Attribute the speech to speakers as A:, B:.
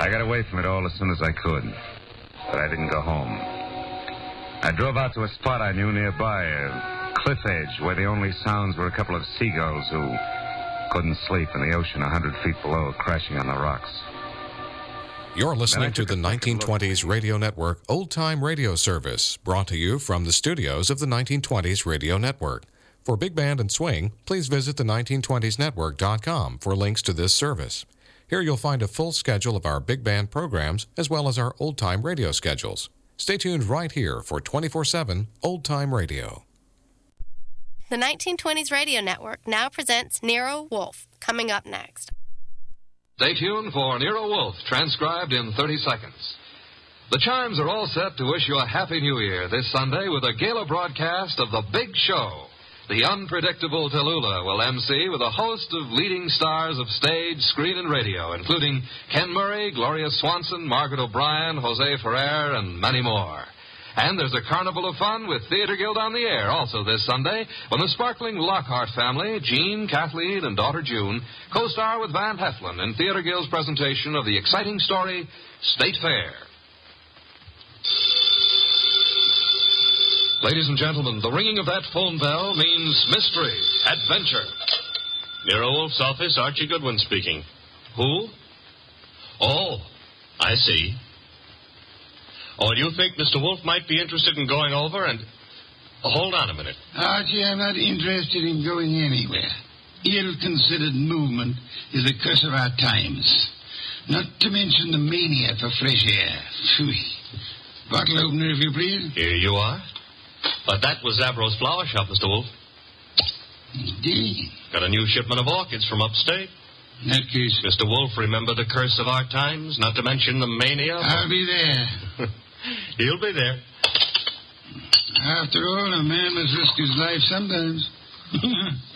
A: I got away from it all as soon as I could, but I didn't go home. I drove out to a spot I knew nearby, a cliff edge where the only sounds were a couple of seagulls who couldn't sleep in the ocean 100 feet below, crashing on the rocks.
B: You're listening to the 1920s Radio Network Old-Time Radio Service, brought to you from the studios of the 1920s Radio Network. For Big Band and Swing, please visit the 1920snetwork.com for links to this service. Here you'll find a full schedule of our Big Band programs, as well as our old-time radio schedules. Stay tuned right here for 24/7 Old-Time Radio.
C: The 1920s Radio Network now presents Nero Wolfe, coming up next.
D: Stay tuned for Nero Wolfe, transcribed in 30 seconds. The chimes are all set to wish you a Happy New Year this Sunday with a gala broadcast of The Big Show. The unpredictable Tallulah will MC with a host of leading stars of stage, screen, and radio, including Ken Murray, Gloria Swanson, Margaret O'Brien, Jose Ferrer, and many more. And there's a carnival of fun with Theater Guild on the air also this Sunday when the sparkling Lockhart family, Jean, Kathleen, and daughter June, co-star with Van Heflin in Theater Guild's presentation of the exciting story, State Fair. Ladies and gentlemen, the ringing of that phone bell means mystery, adventure.
E: Nero Wolfe's office, Archie Goodwin speaking. Who? Oh, I see. Oh, do you think Mr. Wolfe might be interested in going over and... Oh, hold on a minute.
F: Archie, I'm not interested in going anywhere. Ill-considered movement is the curse of our times. Not to mention the mania for fresh air. Phew. Bottle opener, if you please.
E: Here you are. But that was Zavro's flower shop, Mr. Wolfe.
F: Indeed.
E: Got a new shipment of orchids from upstate.
F: In that case...
E: Mr. Wolfe, remember the curse of our times, not to mention the mania?
F: I'll be there.
E: He'll be there.
F: After all, a man must risk his life sometimes.